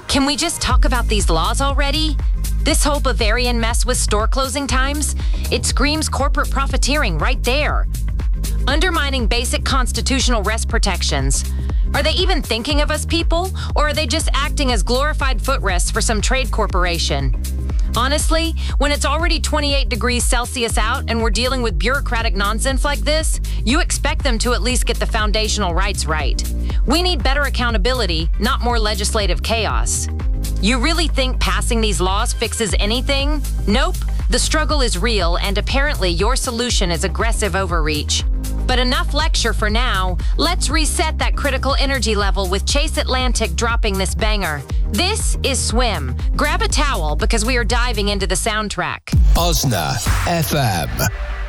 Can we just talk about these laws already? This whole Bavarian mess with store closing times, it screams corporate profiteering right there. Undermining basic constitutional rest protections. Are they even thinking of us people, or are they just acting as glorified footrests for some trade corporation? Honestly, when it's already 28 degrees Celsius out and we're dealing with bureaucratic nonsense like this, you expect them to at least get the foundational rights right. We need better accountability, not more legislative chaos. You really think passing these laws fixes anything? Nope. The struggle is real, and apparently your solution is aggressive overreach. But enough lecture for now. Let's reset that critical energy level with Chase Atlantic dropping this banger. This is Swim. Grab a towel because we are diving into the soundtrack. Osna FM.